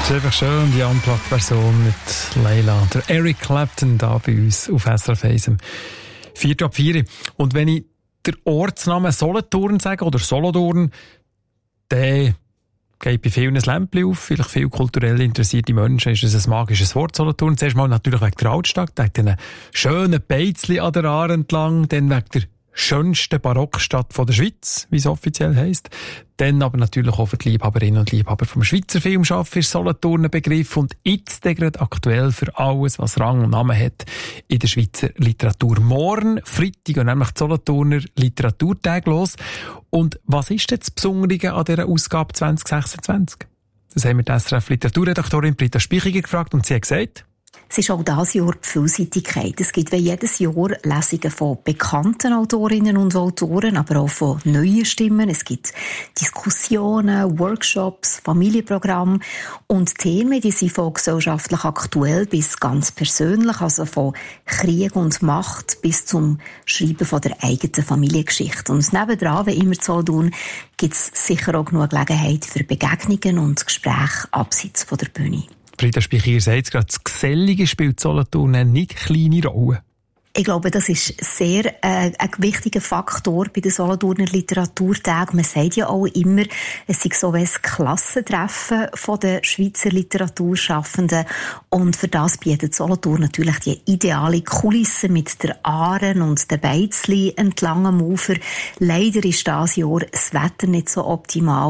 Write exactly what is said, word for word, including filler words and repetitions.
ist einfach schön, die Unplugged-Version mit Leila. Der Eric Clapton da bei uns auf S R F eins am vier ab vier. Und wenn ich den Ortsnamen Solothurn sage oder Solothurn, dann geht bei vielen ein Lämpchen auf. Vielleicht viele kulturell interessierte Menschen ist es ein magisches Wort, Solothurn. Zuerst mal natürlich wegen der Altstadt, wegen diesen schönen Beizli an der Aare entlang, dann wegen der schönste Barockstadt von der Schweiz, wie es offiziell heisst. Dann aber natürlich auch für die Liebhaberinnen und Liebhaber vom Schweizer Filmschaffen ist Solothurn ein Begriff und jetzt gerade aktuell für alles, was Rang und Namen hat in der Schweizer Literatur. Morgen, Freitag, und nämlich die Solothurner Literaturtag los. Und was ist denn das Besondere an dieser Ausgabe zwanzig sechsundzwanzig? Das haben wir die S R F-Literaturredaktorin Britta Spichiger gefragt und sie hat gesagt: Es ist auch dieses Jahr die Vielseitigkeit. Es gibt wie jedes Jahr Lesungen von bekannten Autorinnen und Autoren, aber auch von neuen Stimmen. Es gibt Diskussionen, Workshops, Familienprogramme und Themen, die sind von gesellschaftlich aktuell bis ganz persönlich, also von Krieg und Macht bis zum Schreiben von der eigenen Familiengeschichte. Und nebendran, wie immer zu Solothurn, gibt es sicher auch genug Gelegenheit für Begegnungen und Gespräche abseits von der Bühne. Britta Spichiger sagt es gerade, das Gesellige spielt Solothurn eine nicht kleine Rolle. Ich glaube, das ist sehr äh, ein wichtiger Faktor bei den Solothurner Literaturtagen. Man sagt ja auch immer, es sei so ein Klassentreffen von den Schweizer Literaturschaffenden. Und für das bietet Solothurn natürlich die ideale Kulisse mit der Aare und den Beizli entlang am Ufer. Leider ist dieses Jahr das Wetter nicht so optimal.